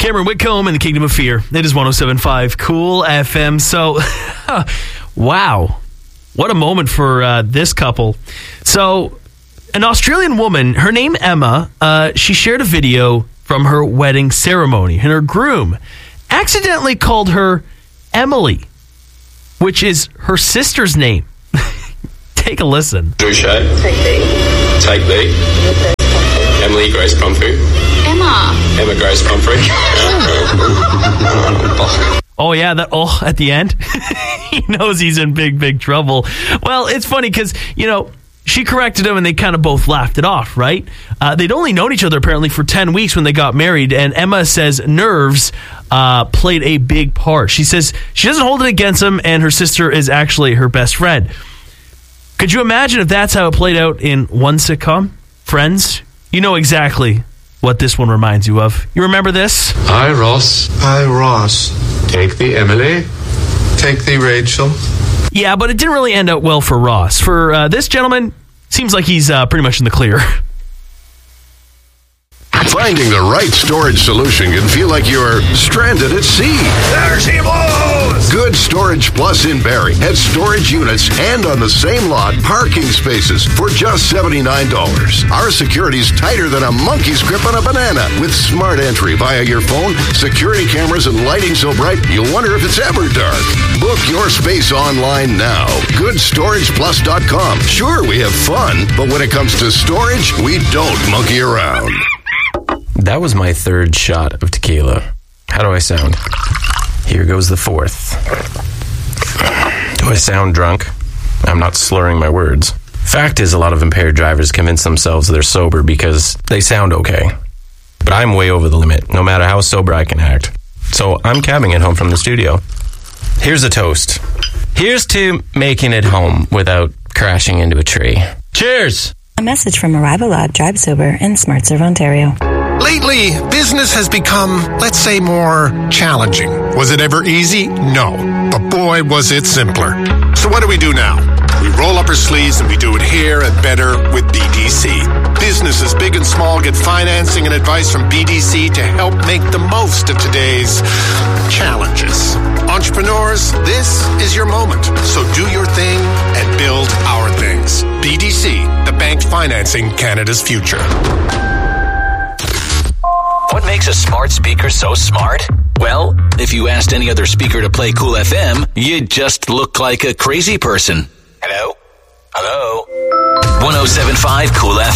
Cameron Whitcomb and the Kingdom of Fear. It is 107.5 Cool FM. So, wow. What a moment for this couple. So, an Australian woman, her name Emma, she shared a video from her wedding ceremony, and her groom accidentally called her Emily, which is her sister's name. Take a listen. Douche. Take B. Emily Grace Pumphrey. Emma Grace Pumphrey. Oh, yeah, that at the end. He knows he's in big trouble. Well, it's funny because, she corrected him and they kind of both laughed it off, right? They'd only known each other apparently for 10 weeks when they got married, and Emma says nerves played a big part. She says she doesn't hold it against him, and her sister is actually her best friend. Could you imagine if that's how it played out in one sitcom? Friends? You know exactly what this one reminds you of. You remember this? Hi, Ross. Hi, Ross. Take the Emily. Take the Rachel. Yeah, but it didn't really end out well for Ross. For this gentleman, seems like he's pretty much in the clear. Finding the right storage solution can feel like you're stranded at sea. There she blows! Good Storage Plus in Barrie has storage units and on the same lot, parking spaces for just $79. Our security's tighter than a monkey's grip on a banana. With smart entry via your phone, security cameras, and lighting so bright you'll wonder if it's ever dark. Book your space online now. GoodStoragePlus.com. Sure, we have fun, but when it comes to storage, we don't monkey around. That was my third shot of tequila. How do I sound? Here goes the fourth. Do I sound drunk? I'm not slurring my words. Fact is, a lot of impaired drivers convince themselves they're sober because they sound okay. But I'm way over the limit, no matter how sober I can act. So I'm cabbing it home from the studio. Here's a toast. Here's to making it home without crashing into a tree. Cheers! A message from Arrival Lab Drive Sober in SmartServe, Ontario. Lately, business has become, let's say, more challenging. Was it ever easy? No. But boy, was it simpler. So what do we do now? We roll up our sleeves and we do it here and better with BDC. Businesses big and small get financing and advice from BDC to help make the most of today's challenges. Entrepreneurs, this is your moment. So do your thing and build our things. BDC, the bank financing Canada's future. What makes a smart speaker so smart? Well, if you asked any other speaker to play Cool FM, you'd just look like a crazy person. Hello? 107.5 Cool FM.